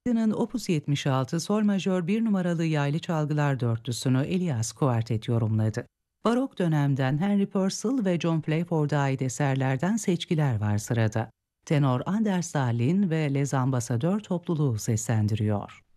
Haydn'ın Opus 76 Sol Majör 1 numaralı yaylı çalgılar dörtlüsünü Elias Kuartet yorumladı. Barok dönemden Henry Purcell ve John Playford'a ait eserlerden seçkiler var sırada. Tenor Anders Dahlin ve Les Ambassadeurs topluluğu seslendiriyor.